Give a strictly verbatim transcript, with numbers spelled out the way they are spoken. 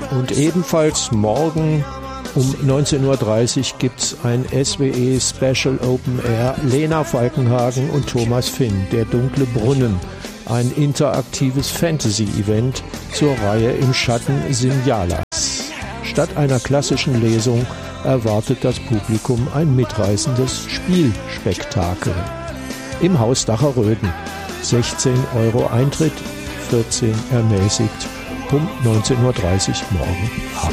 Und ebenfalls morgen um neunzehn Uhr dreißig gibt's ein S W E Special Open Air. Lena Falkenhagen und Thomas Finn, Der dunkle Brunnen. Ein interaktives Fantasy-Event zur Reihe Im Schatten Sinjalas. Statt einer klassischen Lesung erwartet das Publikum ein mitreißendes Spielspektakel. Im Haus Dacher-Röden. sechzehn Euro Eintritt, vierzehn ermäßigt. Um neunzehn Uhr dreißig morgen Abend.